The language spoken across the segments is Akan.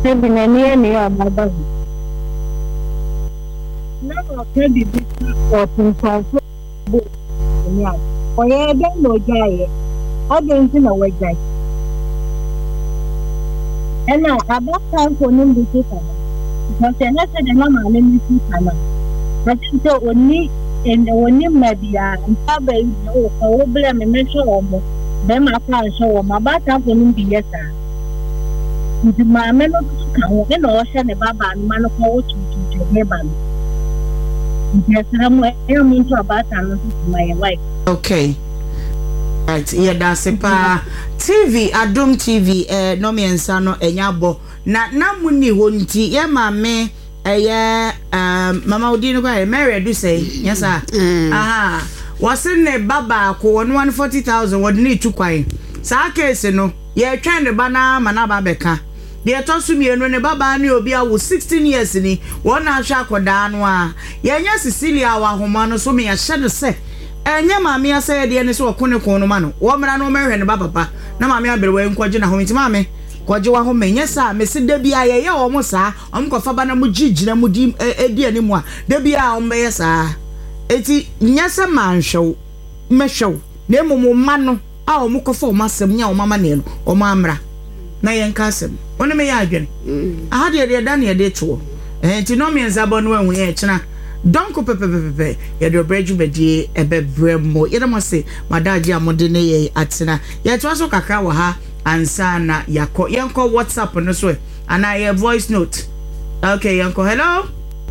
Maybe any about no, maybe or to or yeah, don't know, Jay. I don't know what Jay. And now, about time for him to take her. Because I said, the mama name is Hannah. But it's only in the one name, maybe, and probably, oh, blame and make sure them I can't show my about time for him to yes, sir. My men of the count, ocean, a baba, and man of all to neighbor. Yes, I'm into about my wife. Okay. Right, yeah, that's a pa. TV, Adum TV, no me ensano, enyabo. Na muni wonti, yeah, mame, Mama Udino, Mary, do say, yes, sir. Aha. Was in a baba, ko 140,000, what need to quite. Sake, no, yeah, trying the banana, manaba beka. They told me and when a baba knew be I was 16 years in it, one hour shack or down. Yeah, Cecilia, our homano, so me a shadow say. And yeah, mammy, I said, the end so kono mano. Woman, I know Mary and Baba. Now, mammy, I'll be waiting for Jina home to mammy. Quadua home, yes, sir. Miss Debbie, I almost, sir. Uncle Fabana Muji, Mudim, Eddie anymore. Debbie, I'll may, sir. Eti, yes, a man show. Me show. Nemo mano. I'll muko for Massam, ya, mamma nail, or mamra. Na yen kasem one me ya adwen aha de da na ye de to enti no me nzabon no anwu ye kina donko pepepepe ye de breju bedie ebebremo ye dem say madaji amode ne ye atena ye to so kakra wo ha ansa na yakọ yenko WhatsApp no so ana ye voice note. Okay, yenko hello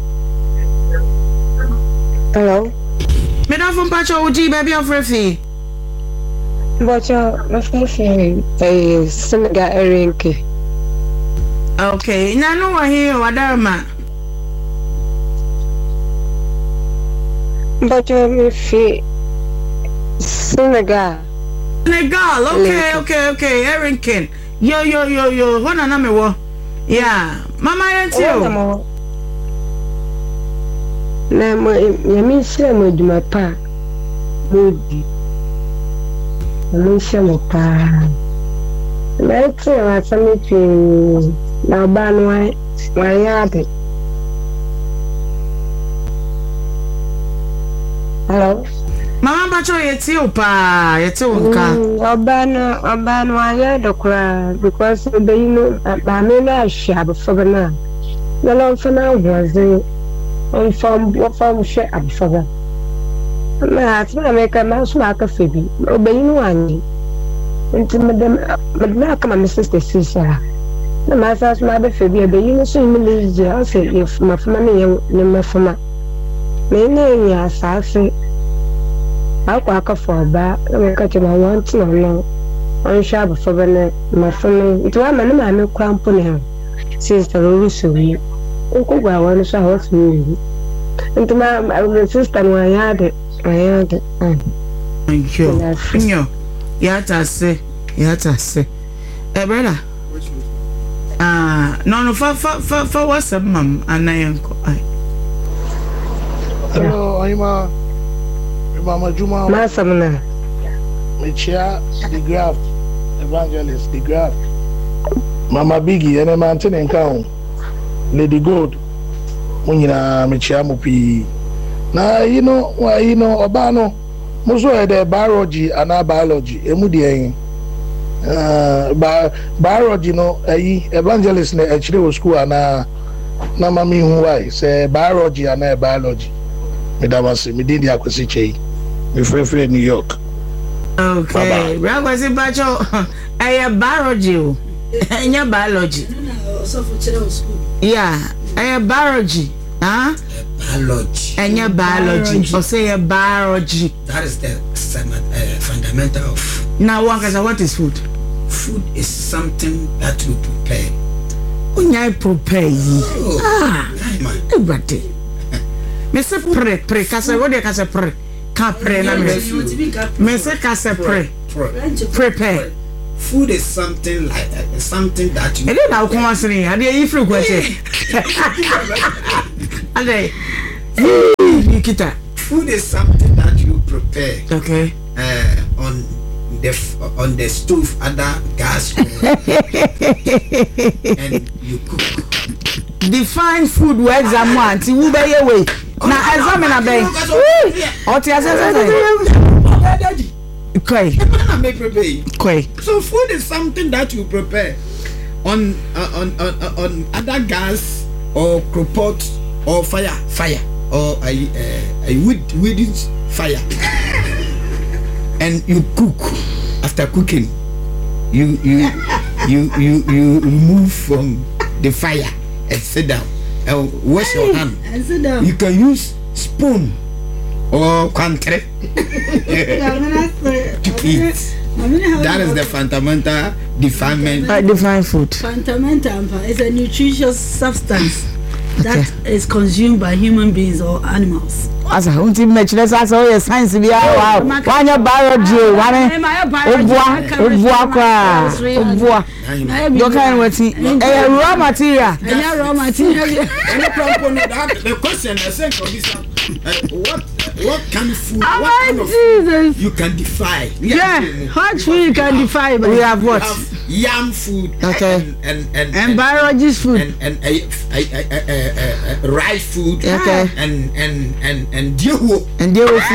me da fun pacho uji baby of refi but my friend Senegal Erinke. Okay, now no one here, Wadarma. But me fi Senegal. Okay, Erinke. Yo. What na me wo? Yeah, Mama yentio. Na mo yemi sire mo duma pa. Modi. Hello. Mama Bacho yeti opa yeti onka. Obano aye dokra because be you know ba me na shab for na. No long for now was on from share ab for. Na atuna make a mouse mark of Phoebe. Obey you one. Into Madame come and sister sister. The master's mother Phoebe, obey you so immediately. I'll say if my family never for my name, yes, I'll say I'll quack for a bar. Let me cut you my one to no on sharp for my family. It was my name, I'm a crampon. Sister Lucy, Uncle, I want to show us me. Into my sister, and I had it. Thank you. Yata say. Brother. No, for what's up, mum, and I am. Hello, I'm Mama Juma. Massamana. Michia, the Graph, Evangelist, the Graph. Mama Biggie, and a mountain and count. Lady Gold. When you are Michia Mupi. Na you know obano muso e de biology and biology emudi biology no evangelist na actually was school na mami hu why say biology and biology me da wase me dey akwesi chei me free New York. Okay, we are going to bacho biology enya biology so for school. Yeah, biology. Huh? Biology. And your biology. Or say a biology. That is the fundamental of. Now, what is food? Food is something that we prepare. When I prepare, everybody. Mr. Pre, Casa, what do you pre? Capre, Mr. Casa prepare. Food is something like something that you. I didn't know how to say. I didn't even question. Food is something that you prepare. Okay. On on the stove under gas and you cook. Define food where exam one ti wo be ye we na examine abeg o ti ase so food is something that you prepare on other gas or pot or fire or a wood fire and you cook. After cooking you remove from the fire and sit down and wash your hand and sit down. You can use spoon or country to eat. That is the fundamental definement. Define food. Fundamental is a nutritious substance that is consumed by human beings or animals. Asa unti mechile sa so ye science bi wow wanya biology wane obua kwa you can wati raw material the question I said for this what kind of food you can defy. Hot food you can defy. We have what? Yam food. Okay. And biologist food and rice food. Okay. And deer food and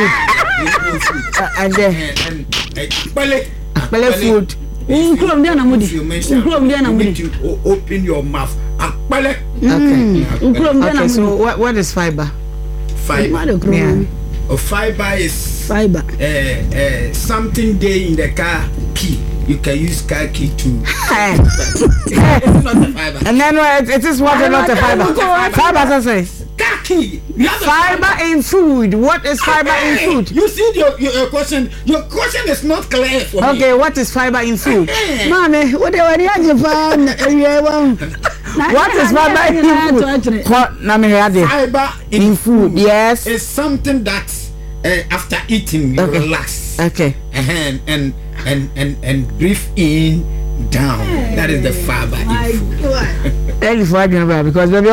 pele food. You need to open your mouth. Okay. Okay. So what is fiber? Fiber. Yeah. Fiber is fiber. Something there in the car key. You can use car key to. It's not a fiber. And then it is what is not a fiber. Fiber says. Car key. Fiber in food. What is fiber in food? You see your question. Your question is not clear for me. Okay, what is fiber in food? Mommy, what do you want? What is fiber in food? Fiber in food. Yes. It's something that after eating you relax. Okay. And breathe in down. That is the fiber in food. Because baby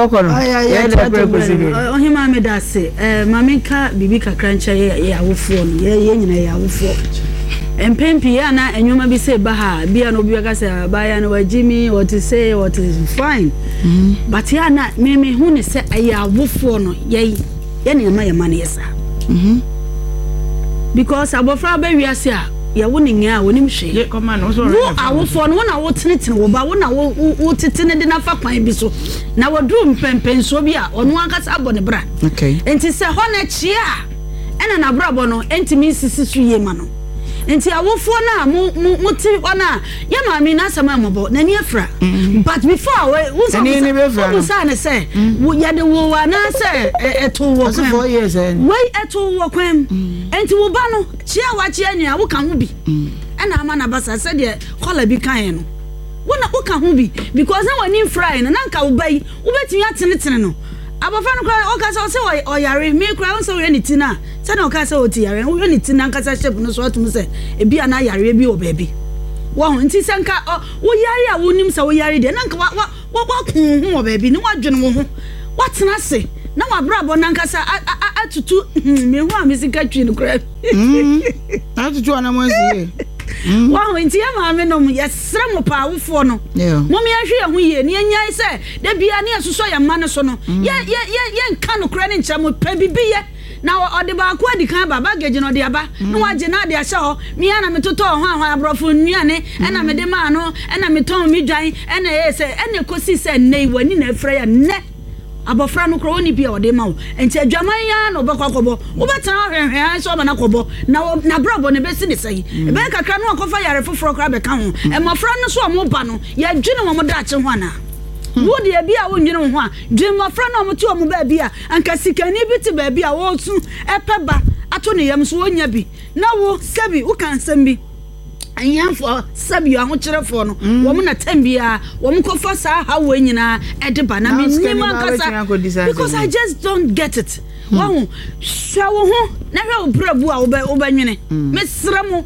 him me that say mama ka bibi kakra ncha ye awofo no ye nyina ye awofo empempi ya na enwoma bi say ba ha bia no bi ka say ba ya no wajimi what is say what is fine but ya na me hu ne say ye awofo no ye ne ma ye mane yesa because abofra ba wiase a ya woni nya a wonim hwe ye come on also awofo no na wo tenetene wo ba wo na wo tetene de na fa kwan bi so na woduru mpempenso bi a ono akasa abɔ ne bra okay enti se ho na chia ena na bra bɔ no enti mi sisi su ye ma no enti awofo na mo ti ona ye ma mi na sama mbo na ni afra but before we say ne say wo ya de wo wa na say eto wo kwan 4 years we eto wo kwan enti wo ba no chia wa chia nya wo kan ho bi ena ama na basa say de kola bi kan no wo na wo kan ho bi because na wani fry na nka wo bai wo betimi atenetene no abofra no kra o ka say o yare me kra won say we ni tina say na o ka say o ti yare we ni tina nka say shape no so atum say e bia na yare bi o baby wo ho nti say nka wo yare a wonim say wo yare de na nka wa kun ho o baby ni wa dwene wo ho wa tena se na wa bra bo na nka say atutu me ho a me sika twi no kra atutu ana mo nsie wow nti ya ma me no yesra mo pa awofo no mo me ahwe ya ho ye ne nyai se da bia ne asoso ya ma ne so no ye nka no kra ne nkyra mo pa bibiye na ode ba ko adi kan baba geje no de aba no waje na de ahye ho me ya na me toto ho abrofo nnuane ena me de ma no ena me ton me dwan ena ye se ena kosi se nei wani na afra ya ne abofra no kro oni bia ode ma wo enti adwaman ya no bekwakobo wo betana hwehwe so ba na kobo na brabo ne besi ne sei e be kakra no akofa yare foforo kra beka ho e mofra no so mo ba no ya dwene mo da ache ho ana wo de bia wo nwene ho a dwe mofra no mo ti o mo ba bia anka sikani bi ti ba bia wo su epe ba ato ne yam so wonya bi na wo sabi wo kan sambi ayanfo sabi aho kyerefo no wo mo na tambia wo mo kofa sa ha wo nyina edeba na me nima kasa because I just don't get it wow sha wo ho na hwe obrabu a wo ba nwene mesra mo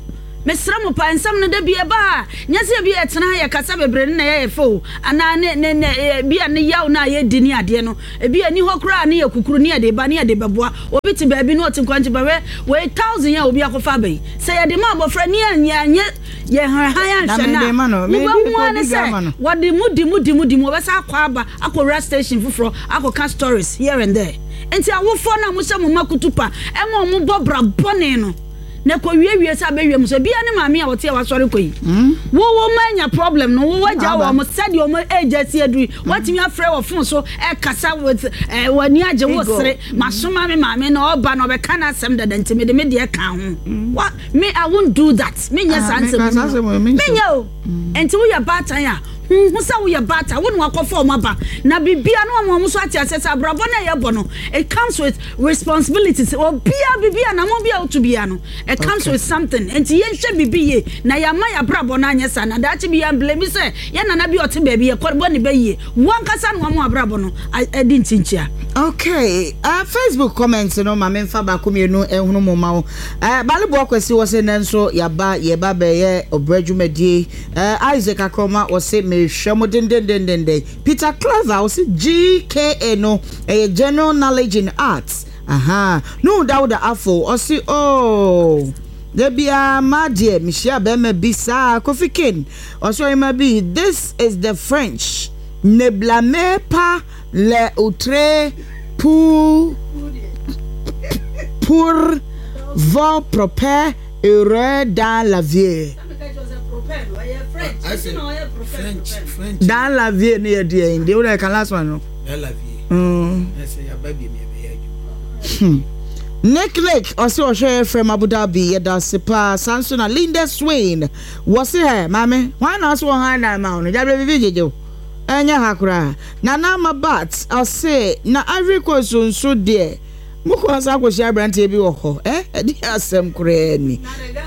mesra mo pa nsam no da bia ba nya se bia etena ya kasa bebre na ya efo ana ne bia ne yaw na ya dini ade no bia ni hokra ne ya kukuru ne ya de ba ne ya de beboa obi ti ba bi no ti kwanti ba we 1000 ya obi akofa ba yi se ya de ma bofra ne anya ye han shana wo ba mo se wadi mudi mo be sa akwa aba akwa station fufuro akwa stories here and there enti awofo na mo se mo makutupa emo mo bobra bone no na ko wie sa be wie mo so bia ne maame a wote a wasore koyi wo manya problem no wo waja wo mo said o mo agency adui watimi afre wo fon so e kasa with wani age wo sere masoma me maame na oba no be kana asem dada ntime de me de ka ho what me I won't do that me nya sanse me nya o enti wo ya batan ya Musa we bata won wakofo maba na bibia no mo so ati asesa bravo na yebo no it comes with responsibilities or bibia na mo bia to bia no it comes with something and ye hwe bibie na ya ma ya bravo na anyesa na da chi bia blame say ya na bi ote ba bi e korbo ne baye won kasa no mo bravo no edi ntinchia. Okay, Facebook comments no ma memfa ba komienu ehunu mo ma wo balebo akwasi wo se nanso ya ba be ye obradwumadie Isaac Akroma wo se shamo den Peter Clever was GKA no a general knowledge in arts. No doubt the afo or see there be a madie Michelle Beme Bisa Kofi Kin or so it might be this is the French ne blâmez pas les autres pour vos propres erreurs dans la vie. French. Dans la vie near the end. They would like a last one. No? Dans la vie. I say a baby me. Nick Lake also share from Abu Dhabi. That's Sepa Samson Linda Swain. What's here, mammy? Why not so high that mountain? That baby video. Anya hakura. Nana Mabat. I'll say na every question so dear. Mukwasa ko share brand TV woko. Di asem kure ni.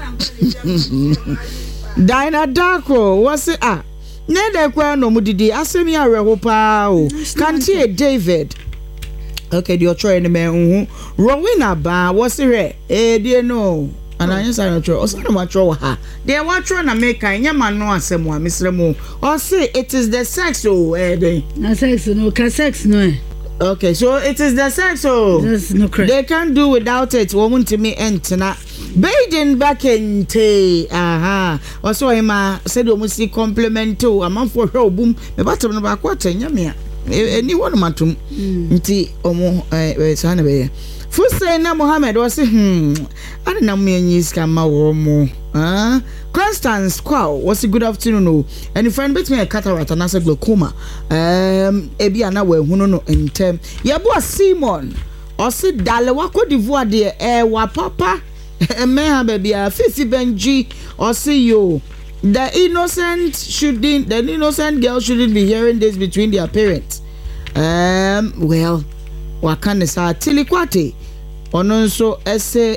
Dina Darko was it Nede kwa no mudidi asemi areho pa o Kantie David. Okay, the otro in the man Rowena ba was it dear no and I answer no tro osa no matro ha they watro na make anya man no asem wa misremo or say it is the sex na sex no ka sex no. Okay, so it is the sex that's no correct. They can't do without it. Woman to me entina Baden back in te also him said almost see compliment to a month for her boom the bottom of back water nyamia anyone matum nti omo sana be Fusena Mohammed was I don't know me can ma wo Constance Kwao was a good afternoon and a friend between a cataract and as a glaucoma ebia na we hunu no entem yebo Simon or sit dale wa Cote d'Ivoire de wa papa me baby Fifi Benji or see you the innocent girl shouldn't be hearing this between their parents. Well wakane sa tilikwate ononso ese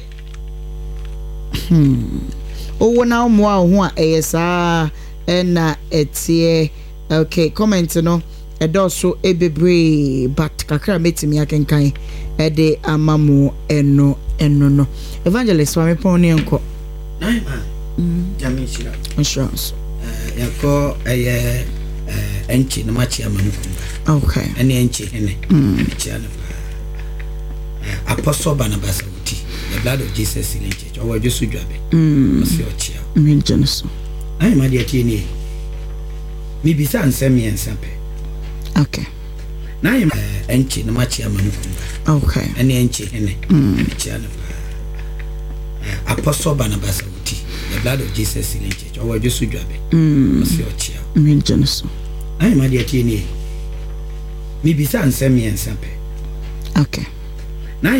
owo na mo ho a eyesa na etie. Okay, comment no edoso ebebre but kakra metimi akenkan ede amamu eno no evangelist wa me pon enko Jamishira insurance yako enchi na machi amamukumba. Okay, ene enchi ene chiana Apostle Barnabas Uti, the blood of Jesus in church. Or just to drop it. I am a dear teeny. Maybe son send me and sample. Okay. Now I am enchi no machi amamukumba. Okay. Any enchi ene chiana Apostle Barnabas Uti, the blood of Jesus in church. Or just to drop it. I am a dear teeny. Maybe son send me and sample. Okay.